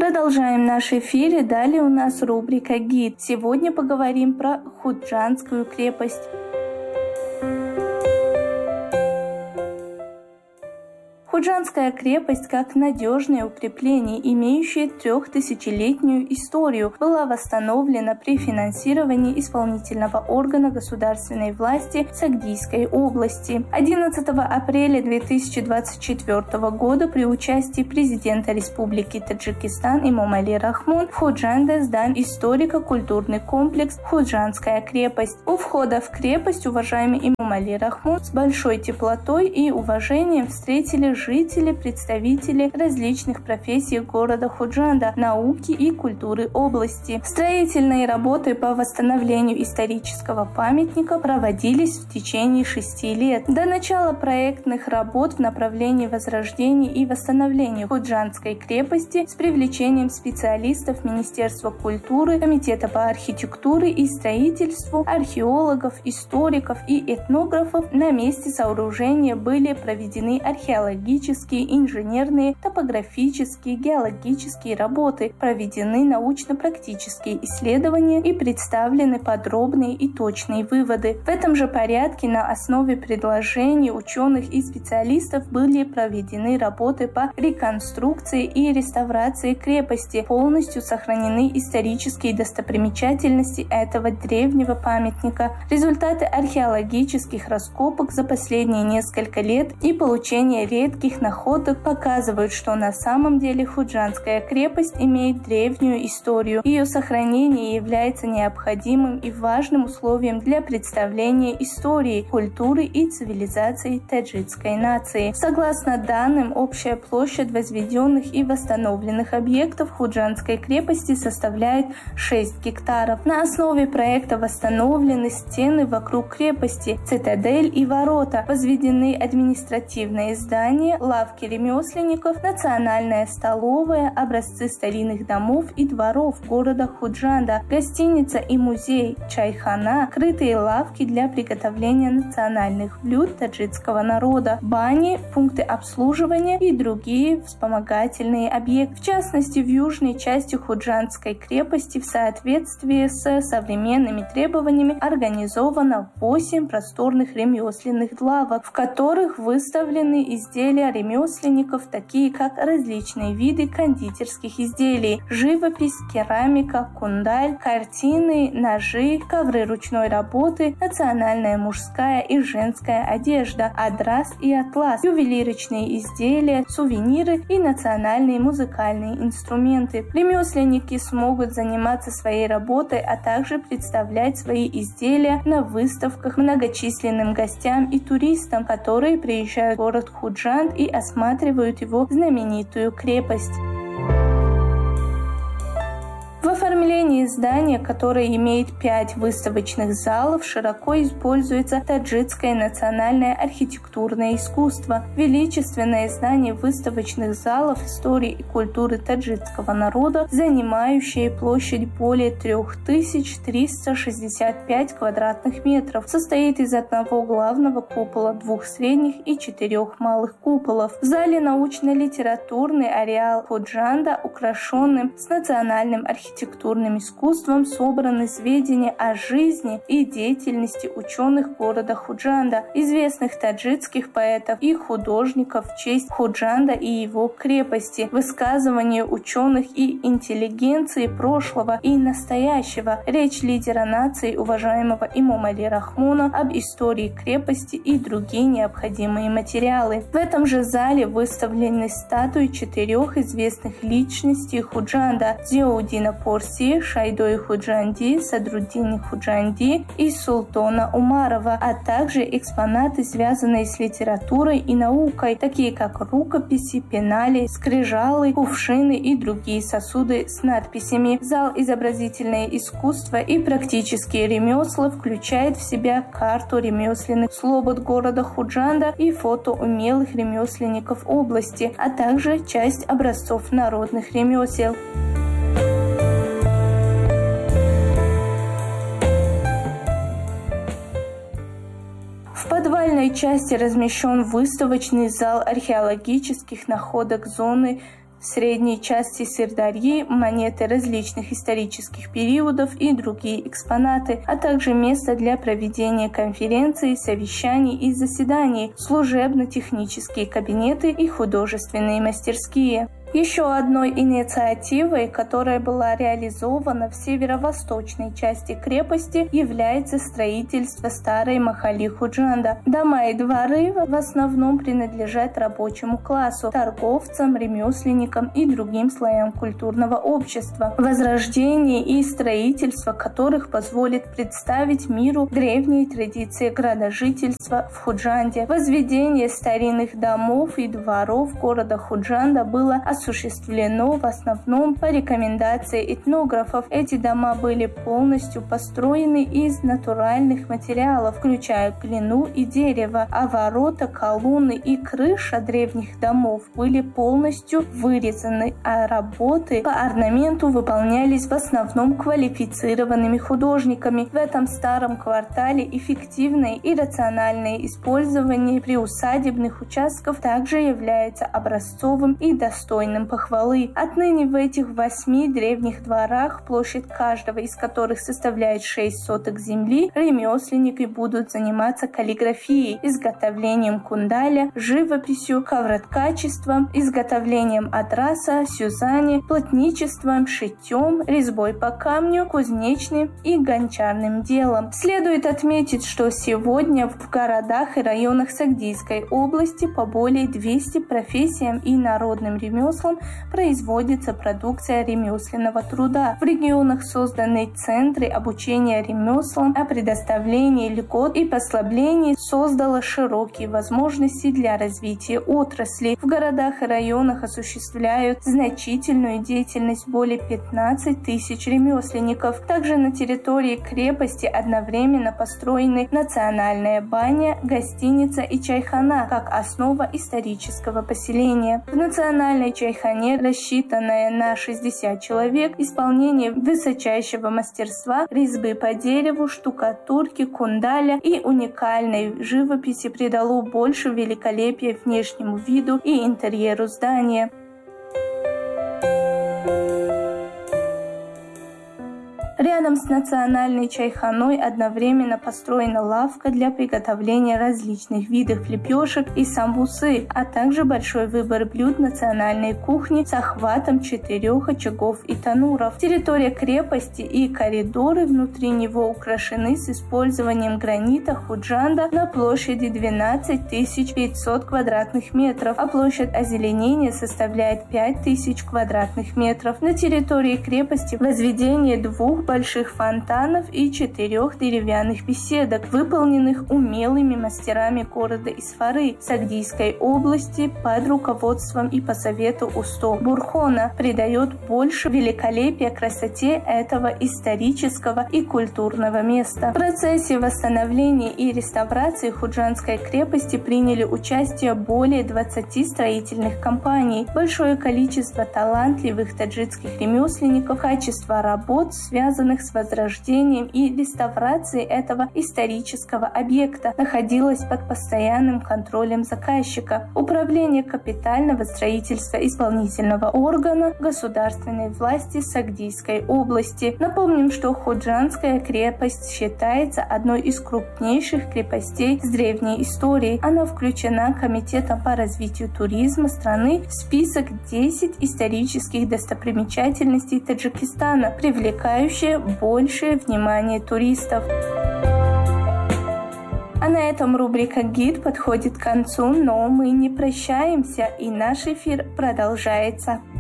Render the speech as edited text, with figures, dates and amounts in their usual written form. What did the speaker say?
Продолжаем наш эфир, и далее у нас рубрика «Гид». Сегодня поговорим про Худжандскую крепость. Худжандская крепость, как надежное укрепление, имеющее 3000-летнюю историю, была восстановлена при финансировании исполнительного органа государственной власти Сагдийской области. 11 апреля 2024 года при участии президента Республики Таджикистан Эмомали Рахмон в Худжанде сдан историко-культурный комплекс «Худжандская крепость». У входа в крепость уважаемый Эмомали Рахмон с большой теплотой и уважением встретили жители, представители различных профессий города Худжанда, науки и культуры области. Строительные работы по восстановлению исторического памятника проводились в течение 6 лет. До начала проектных работ в направлении возрождения и восстановления Худжандской крепости с привлечением специалистов Министерства культуры, Комитета по архитектуре и строительству, археологов, историков и этнографов на месте сооружения были проведены археологические, инженерные, топографические, геологические работы, проведены научно-практические исследования и представлены подробные и точные выводы. В этом же порядке на основе предложений ученых и специалистов были проведены работы по реконструкции и реставрации крепости, полностью сохранены исторические достопримечательности этого древнего памятника. Результаты археологических раскопок за последние несколько лет и получение редких находок показывают, что на самом деле Худжандская крепость имеет древнюю историю. Ее сохранение является необходимым и важным условием для представления истории, культуры и цивилизации таджикской нации. Согласно данным, общая площадь возведенных и восстановленных объектов Худжандской крепости составляет 6 гектаров. На основе проекта восстановлены стены вокруг крепости, цитадель и ворота, возведены административные здания, лавки ремесленников, национальная столовая, образцы старинных домов и дворов города Худжанда, гостиница и музей, чайхана, крытые лавки для приготовления национальных блюд таджикского народа, бани, пункты обслуживания и другие вспомогательные объекты. В частности, в южной части Худжандской крепости в соответствии с современными требованиями организовано 8 просторных ремесленных лавок, в которых выставлены изделия ремесленников, такие как различные виды кондитерских изделий, живопись, керамика, кундаль, картины, ножи, ковры ручной работы, национальная мужская и женская одежда, адрас и атлас, ювелирочные изделия, сувениры и национальные музыкальные инструменты. Ремесленники смогут заниматься своей работой, а также представлять свои изделия на выставках многочисленным гостям и туристам, которые приезжают в город Худжанд и осматривают его знаменитую крепость. В оформлении здания, которое имеет 5 выставочных залов, широко используется таджикское национальное архитектурное искусство. Величественное здание выставочных залов истории и культуры таджикского народа, занимающее площадь более 3365 квадратных метров, состоит из одного главного купола, 2 средних и 4 малых куполов. В зале научно-литературный ареал Худжанда, украшенным с национальным архитектурным искусством, собраны сведения о жизни и деятельности ученых города Худжанда, известных таджикских поэтов и художников в честь Худжанда и его крепости, высказывания ученых и интеллигенции прошлого и настоящего, речь лидера нации уважаемого Эмомали Рахмона об истории крепости и другие необходимые материалы. В этом же зале выставлены статуи 4 известных личностей Худжанда: Зиауддина Порси, Шайдой Худжанди, Садруддин Худжанди и Султона Умарова, а также экспонаты, связанные с литературой и наукой, такие как рукописи, пенали, скрижалы, кувшины и другие сосуды с надписями. Зал изобразительное искусство и практические ремесла включает в себя карту ремесленных слобод города Худжанда и фото умелых ремесленников области, а также часть образцов народных ремесел. В подвальной части размещен выставочный зал археологических находок зоны В средней части Сырдарьи монеты различных исторических периодов и другие экспонаты, а также место для проведения конференций, совещаний и заседаний, служебно-технические кабинеты и художественные мастерские. Еще одной инициативой, которая была реализована в северо-восточной части крепости, является строительство старой Махали Худжанда. Дома и дворы в основном принадлежат рабочему классу, торговцам, ремесленникам и другим слоям культурного общества, возрождение и строительство которых позволит представить миру древние традиции градожительства в Худжанде. Возведение старинных домов и дворов города Худжанда было осуществлено в основном по рекомендации этнографов. Эти дома были полностью построены из натуральных материалов, включая глину и дерево, а ворота, колонны и крыша древних домов были полностью вырезаны, а работы по орнаменту выполнялись в основном квалифицированными художниками. В этом старом квартале эффективное и рациональное использование приусадебных участков также является образцовым и достойным похвалы. Отныне в этих 8 древних дворах, площадь каждого из которых составляет 6 соток земли, ремесленники будут заниматься каллиграфией, изготовлением кундаля, живописью, ковроткачеством, изготовлением адраса, сюзани, плотничеством, шитьем, резьбой по камню, кузнечным и гончарным делом. Следует отметить, что сегодня в городах и районах Сагдийской области по более 200 профессиям и народным ремеслам производится продукция ремесленного труда. В регионах созданы центры обучения ремеслам, а предоставление льгот и послаблений создало широкие возможности для развития отрасли. В городах и районах осуществляют значительную деятельность более 15 тысяч ремесленников. Также на территории крепости одновременно построены национальная баня, гостиница и чайхана как основа исторического поселения. В национальной чайхане, рассчитанная на 60 человек, исполнение высочайшего мастерства, резьбы по дереву, штукатурки, кундаля и уникальной живописи придало больше великолепия внешнему виду и интерьеру здания. Рядом с национальной чайханой одновременно построена лавка для приготовления различных видов лепешек и самбусы, а также большой выбор блюд национальной кухни с охватом 4 очагов и тануров. Территория крепости и коридоры внутри него украшены с использованием гранита Худжанда на площади 12 500 квадратных метров, а площадь озеленения составляет 5000 квадратных метров. На территории крепости возведение 2 больших фонтанов и 4 деревянных беседок, выполненных умелыми мастерами города Исфары Сагдийской области под руководством и по совету Усто Бурхона, придает больше великолепия красоте этого исторического и культурного места. В процессе восстановления и реставрации Худжандской крепости приняли участие более 20 строительных компаний. Большое количество талантливых таджикских ремесленников, качество работ, связанных с возрождением и реставрацией этого исторического объекта, находилось под постоянным контролем заказчика. Управление капитального строительства исполнительного органа государственной власти Сагдийской области. Напомним, что Худжандская крепость считается одной из крупнейших крепостей с древней историей. Она включена Комитетом по развитию туризма страны в список 10 исторических достопримечательностей Таджикистана, привлекающие большее внимание туристов. А на этом рубрика «Гид» подходит к концу, но мы не прощаемся, и наш эфир продолжается.